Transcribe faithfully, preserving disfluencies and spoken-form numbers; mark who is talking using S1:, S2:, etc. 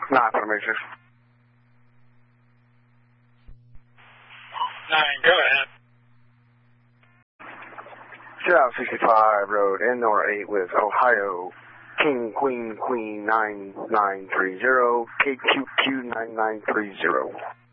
S1: Nine information.
S2: Nine, go ahead.
S1: South sixty-five Road, N R eight with Ohio, King, Queen, Queen, nine nine three zero, K Q Q nine nine three zero.